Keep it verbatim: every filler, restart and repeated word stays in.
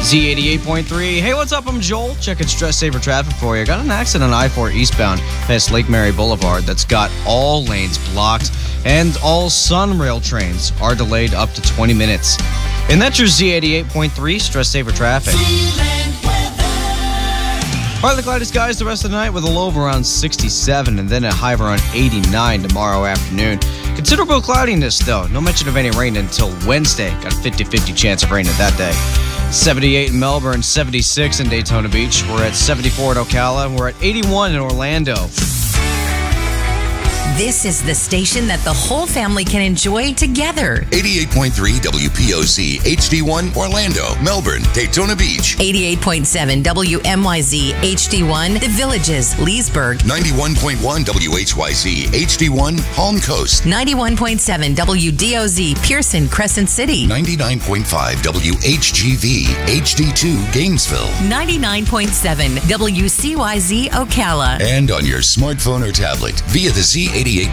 Z eighty-eight point three. Hey, what's up? I'm Joel. Checking stress saver traffic for you. Got an accident on I four eastbound past Lake Mary Boulevard that's got all lanes blocked, and all Sunrail trains are delayed up to twenty minutes. And that's your Z eighty-eight point three stress saver traffic. Partly cloudy skies the rest of the night with a low of around sixty-seven and then a high of around eighty-nine tomorrow afternoon. Considerable cloudiness, though. No mention of any rain until Wednesday. Got a fifty-fifty chance of rain at that day. seventy-eight in Melbourne, seventy-six in Daytona Beach. We're at seventy-four at Ocala. We're at eighty-one in Orlando. This is the station that the whole family can enjoy together. eighty-eight point three W P O Z H D one Orlando, Melbourne, Daytona Beach. eighty-eight point seven W M Y Z H D one The Villages, Leesburg. ninety-one point one W H Y Z H D one Palm Coast. ninety-one point seven W D O Z Pearson, Crescent City. ninety-nine point five W H G V H D two Gainesville. ninety-nine point seven W C Y Z Ocala. And on your smartphone or tablet via the Z eighty-eight